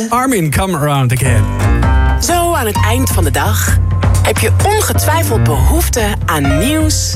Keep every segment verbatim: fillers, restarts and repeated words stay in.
Armin, come around again. Zo aan het eind van de dag heb je ongetwijfeld behoefte aan nieuws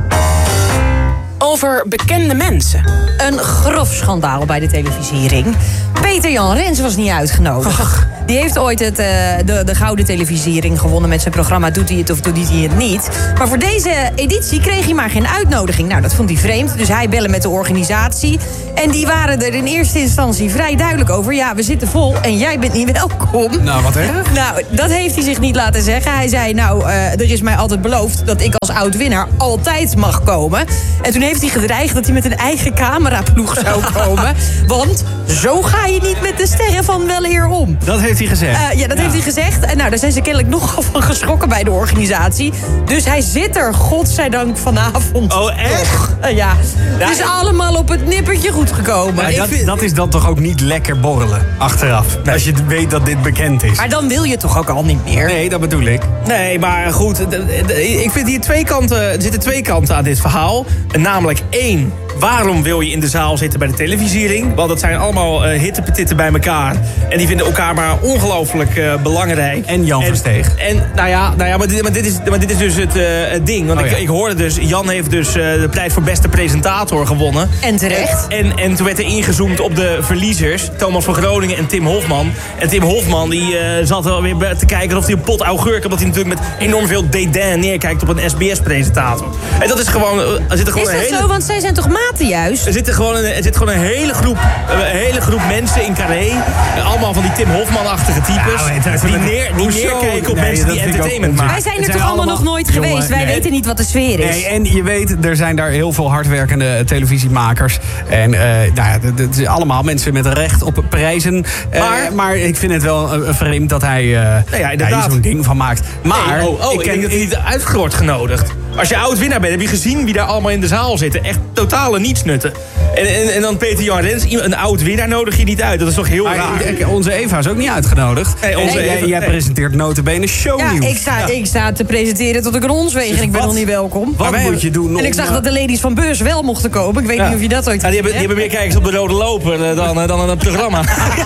over bekende mensen. Een grof schandaal bij de televisiering. Peter-Jan Rens was niet uitgenodigd. Och. Die heeft ooit het, uh, de, de Gouden Televisiering gewonnen met zijn programma Doet hij het of doet hij het niet. Maar voor deze editie kreeg hij maar geen uitnodiging. Nou, dat vond hij vreemd. Dus hij belde met de organisatie. En die waren er in eerste instantie vrij duidelijk over. Ja, we zitten vol en jij bent niet welkom. Nou, wat erg. Nou, dat heeft hij zich niet laten zeggen. Hij zei, nou, uh, er is mij altijd beloofd dat ik als oud-winnaar altijd mag komen. En toen heeft hij gedreigd dat hij met een eigen cameraploeg zou komen. Want zo ga je niet met de sterren van weleer om. Dat heeft hij gezegd. Uh, ja, dat ja. heeft hij gezegd. En nou, daar zijn ze kennelijk nogal van geschrokken bij de organisatie. Dus hij zit er, godzijdank, vanavond. Oh, echt? Uh, ja. Het is allemaal op het nippertje goed gekomen. Ja, dat, vind... dat is dan toch ook niet lekker borrelen, achteraf. Nee. Als je weet dat dit bekend is. Maar dan wil je toch ook al niet meer? Nee, dat bedoel ik. Nee, maar goed. Ik vind hier twee kanten, er zitten twee kanten aan dit verhaal. Namelijk één, waarom wil je in de zaal zitten bij de televisiering? Want dat zijn allemaal uh, hittepetitten bij elkaar. En die vinden elkaar maar ongelooflijk uh, belangrijk. En Jan en, Versteeg. En nou ja, nou ja maar, dit, maar, dit is, maar dit is dus het, uh, het ding. Want oh, ik, ja. ik hoorde dus, Jan heeft dus uh, de prijs voor beste presentator gewonnen. En terecht. En, en, en toen werd er ingezoomd op de verliezers. Thomas van Groningen en Tim Hofman. En Tim Hofman die uh, zat wel weer te kijken of hij een pot augurk... omdat hij natuurlijk met enorm veel dédain neerkijkt op een S B S-presentator. En dat is gewoon... Uh, er zit er gewoon is dat een hele... zo? Want zij zijn toch maten juist? Er zit, er gewoon een, er zit gewoon een hele groep, een hele groep mensen in Carré. Allemaal van die Tim Hofman-achtige types. Ja, die neer, die neerkijken op nee, mensen die entertainment maken. Wij zijn er toch allemaal nog nooit jongen, geweest? Wij nee. weten niet wat de sfeer is. Nee, en je weet, er zijn daar heel veel hardwerkende televisiemakers. En uh, nou ja, het is allemaal mensen met recht op prijzen. Uh, maar, maar ik vind het wel uh, vreemd dat hij uh, nou ja, ja, zo'n ding van maakt. Maar nee, oh, oh, ik, ik denk dat hij niet uit wordt genodigd. Als je oud-winnaar bent, heb je gezien wie daar allemaal in de zaal zitten. Echt totale nietsnutten. En, en, en dan Peter-Jan Rens, een oud-winnaar nodig je niet uit. Dat is toch heel maar, raar. Onze Eva is ook niet uitgenodigd. Nee, onze nee, Eva, jij nee. presenteert nota bene shownieuws. Ja, ik sta, ja. ik sta te presenteren tot ik een ons weeg en ik ben nog niet welkom. Wat wij, moet je doen? En ik zag dat de ladies van Beurs wel mochten komen. Ik weet ja. niet of je dat ooit... Ja, die, hebben, die hebben meer kijkers op de rode loper dan, dan aan het programma.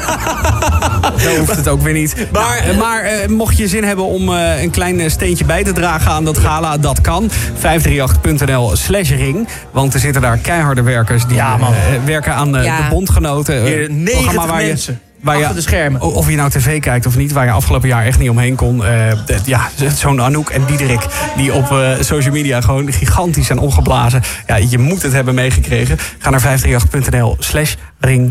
Zo hoeft het ook weer niet. Maar, nou, maar uh, mocht je zin hebben om uh, een klein steentje bij te dragen aan dat gala, dat kan. vijf drie acht punt n l slash ring. Want er zitten daar keiharde werkers die ja, uh, werken aan uh, ja. de bondgenoten. Uh, negentig waar mensen. Je, waar je, achter de schermen. Of je nou tv kijkt of niet, waar je afgelopen jaar echt niet omheen kon. Uh, de, ja, zo'n Anouk en Diederik die op uh, social media gewoon gigantisch zijn opgeblazen. Ja, je moet het hebben meegekregen. Ga naar vijf drie acht punt n l slash ring.